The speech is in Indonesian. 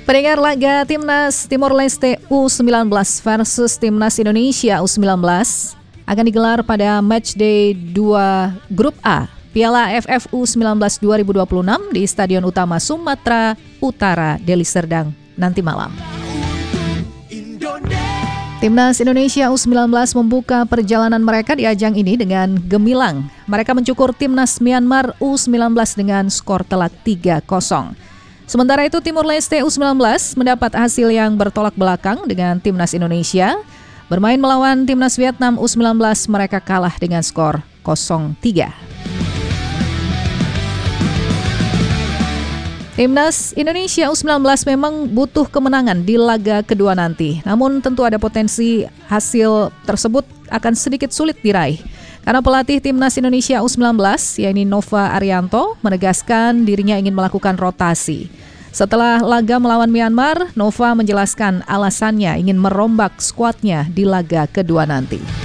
Pendengar, laga Timnas Timor Leste U19 versus Timnas Indonesia U19 akan digelar pada matchday 2 Grup A Piala AFF U19 2026 di Stadion Utama Sumatera Utara, Deli Serdang nanti malam. Timnas Indonesia U19 membuka perjalanan mereka di ajang ini dengan gemilang. Mereka mencukur Timnas Myanmar U19 dengan skor telak 3-0. Sementara itu Timor Leste U19 mendapat hasil yang bertolak belakang dengan Timnas Indonesia. Bermain melawan Timnas Vietnam U19, mereka kalah dengan skor 0-3. Timnas Indonesia U19 memang butuh kemenangan di laga kedua nanti. Namun tentu ada potensi hasil tersebut akan sedikit sulit diraih. Karena pelatih Timnas Indonesia U19, yakni Nova Arianto, menegaskan dirinya ingin melakukan rotasi. Setelah laga melawan Myanmar, Nova menjelaskan alasannya ingin merombak skuadnya di laga kedua nanti.